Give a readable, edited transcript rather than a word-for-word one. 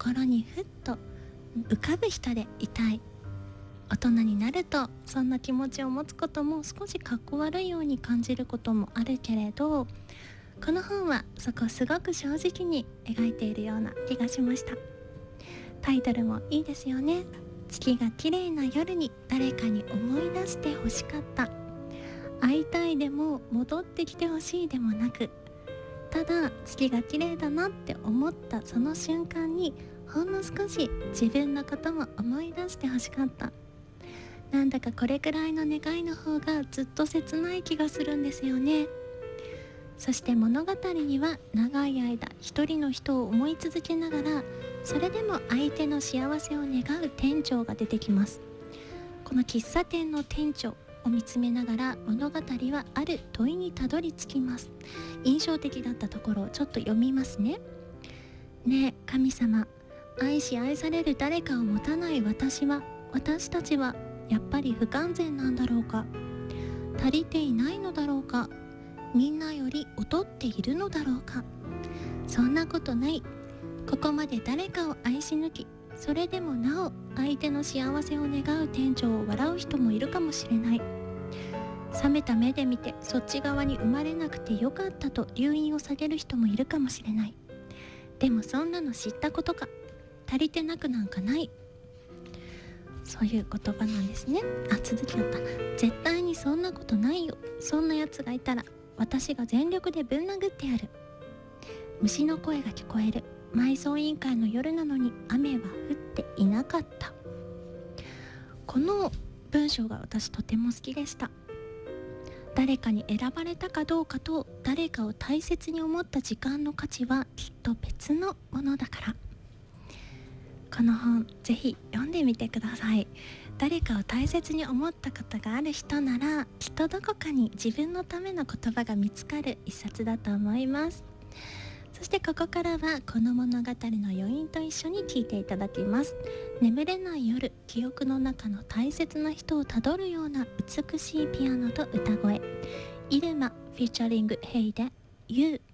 心にふっと浮かぶ人でいたい。大人になるとそんな気持ちを持つことも少しかっこ悪いように感じることもあるけれど、この本はそこをすごく正直に描いているような気がしました。タイトルもいいですよね。月が綺麗な夜に誰かに思い出してほしかった。会いたいでも戻ってきてほしいでもなく、ただ月が綺麗だなって思ったその瞬間にほんの少し自分のことも思い出してほしかった。なんだかこれくらいの願いの方がずっと切ない気がするんですよね。そして物語には長い間一人の人を思い続けながら、それでも相手の幸せを願う店長が出てきます。この喫茶店の店長を見つめながら物語はある問いにたどり着きます。印象的だったところをちょっと読みますね。ねえ神様、愛し愛される誰かを持たない私たちはやっぱり不完全なんだろうか。足りていないのだろうか。みんなより劣っているのだろうか。そんなことない。ここまで誰かを愛し抜き、それでもなお相手の幸せを願う店長を笑う人もいるかもしれない。冷めた目で見てそっち側に生まれなくてよかったと留飲を下げる人もいるかもしれない。でもそんなの知ったことか。足りてなくなんかない。そういう言葉なんですね。続きだった。絶対にそんなことないよ。そんなやつがいたら私が全力でぶん殴ってやる。虫の声が聞こえる。埋葬委員会の夜なのに雨は降っていなかった。この文章が私とても好きでした。誰かに選ばれたかどうかと誰かを大切に思った時間の価値はきっと別のものだから。この本ぜひ読んでみてください。誰かを大切に思ったことがある人ならきっとどこかに自分のための言葉が見つかる一冊だと思います。そしてここからはこの物語の余韻と一緒に聞いていただきます。眠れない夜、記憶の中の大切な人をたどるような美しいピアノと歌声。イルマフィーチャリングヘイで You。